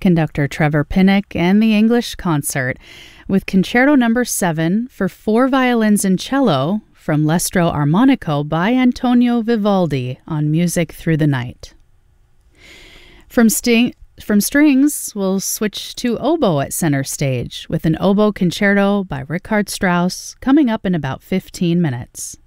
conductor Trevor Pinnock and the English Concert with Concerto No. 7 for 4 violins and cello from L'Estro Armonico by Antonio Vivaldi on Music Through the Night. From strings, we'll switch to oboe at center stage with an oboe concerto by Richard Strauss coming up in about 15 minutes.